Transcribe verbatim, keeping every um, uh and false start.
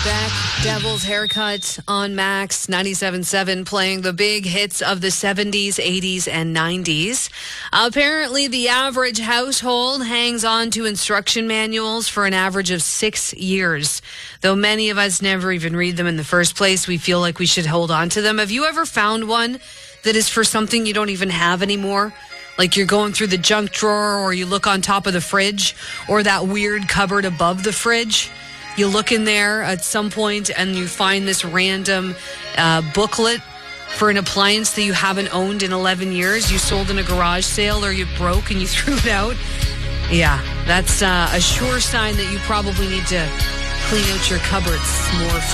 Beck, Devil's Haircut on Max ninety-seven point seven, playing the big hits of the seventies, eighties, and nineties. Apparently, the average household hangs on to instruction manuals for an average of six years. Though many of us never even read them in the first place, we feel like we should hold on to them. Have you ever found one that is for something you don't even have anymore? Like you're going through the junk drawer, or you look on top of the fridge, or that weird cupboard above the fridge. You look in there at some point and you find this random uh, booklet for an appliance that you haven't owned in eleven years. You sold in a garage sale, or you broke and you threw it out. Yeah, that's uh, a sure sign that you probably need to clean out your cupboards more